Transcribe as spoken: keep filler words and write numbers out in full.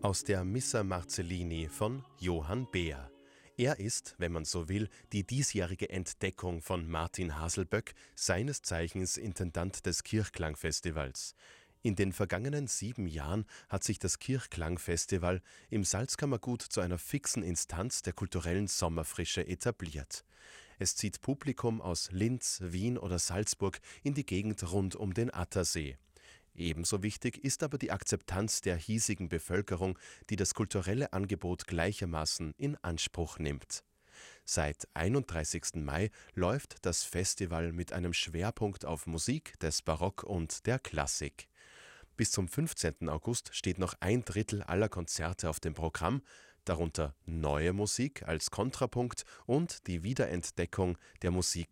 Aus der Missa Marcellini von Johann Beer. Er ist, wenn man so will, die diesjährige Entdeckung von Martin Haselböck, seines Zeichens Intendant des Kirchklangfestivals. In den vergangenen sieben Jahren hat sich das Kirchklangfestival im Salzkammergut zu einer fixen Instanz der kulturellen Sommerfrische etabliert. Es zieht Publikum aus Linz, Wien oder Salzburg in die Gegend rund um den Attersee. Ebenso wichtig ist aber die Akzeptanz der hiesigen Bevölkerung, die das kulturelle Angebot gleichermaßen in Anspruch nimmt. Seit einunddreißigsten Mai läuft das Festival mit einem Schwerpunkt auf Musik des Barock und der Klassik. Bis zum fünfzehnten August steht noch ein Drittel aller Konzerte auf dem Programm, darunter neue Musik als Kontrapunkt und die Wiederentdeckung der Musik